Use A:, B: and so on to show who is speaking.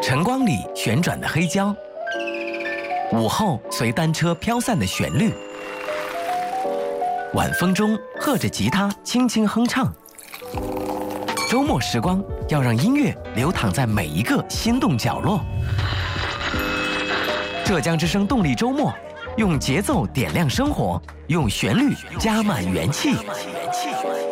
A: 晨光里旋转的黑胶，午后随单车飘散的旋律，晚风中和着吉他轻轻哼唱。周末时光要让音乐流淌在每一个心动角落。浙江之声动力周末，用节奏点亮生活，用旋律加满元气。